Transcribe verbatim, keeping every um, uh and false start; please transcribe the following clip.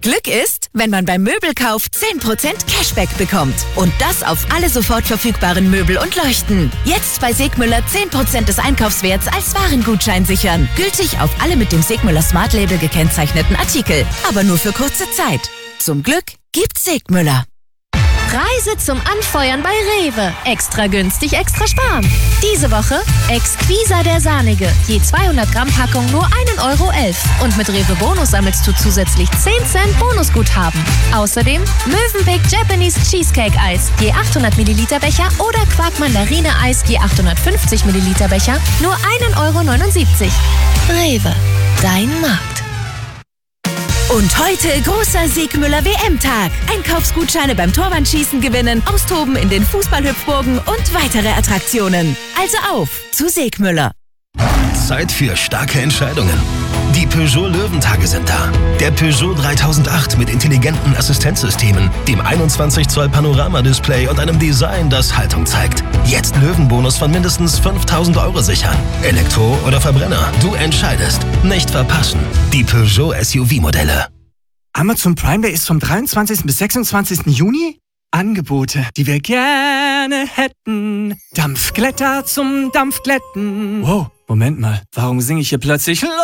Glück ist, wenn man beim Möbelkauf zehn Prozent Cashback bekommt. Und das auf alle sofort verfügbaren Möbel und Leuchten. Jetzt bei Segmüller zehn Prozent des Einkaufswerts als Warengutschein sichern. Gültig auf alle mit dem Segmüller Smart Label gekennzeichneten Artikel. Aber nur für kurze Zeit. Zum Glück gibt's Segmüller. Preise zum Anfeuern bei Rewe. Extra günstig, extra sparen. Diese Woche Exquisa der Sahnige. Je zweihundert Gramm Packung nur ein Euro elf. Und mit Rewe Bonus sammelst du zusätzlich zehn Cent Bonusguthaben. Außerdem Mövenpick Japanese Cheesecake Eis. Je achthundert Milliliter Becher oder Quark Mandarine Eis. Je achthundertfünfzig Milliliter Becher. Nur ein Euro neunundsiebzig. Rewe. Dein Markt. Und heute großer Segmüller W M-Tag. Einkaufsgutscheine beim Torwandschießen gewinnen, austoben in den Fußballhüpfburgen und weitere Attraktionen. Also auf zu Segmüller. Zeit für starke Entscheidungen. Die Peugeot Löwentage sind da. Der Peugeot dreitausendacht mit intelligenten Assistenzsystemen, dem einundzwanzig Zoll Panoramadisplay und einem Design, das Haltung zeigt. Jetzt Löwenbonus von mindestens fünftausend Euro sichern. Elektro oder Verbrenner, du entscheidest. Nicht verpassen. Die Peugeot S U V-Modelle. Amazon Prime Day ist vom dreiundzwanzigsten bis sechsundzwanzigsten Juni. Angebote, die wir gerne hätten. Dampfglätter zum Dampfglätten. Wow, Moment mal, warum singe ich hier plötzlich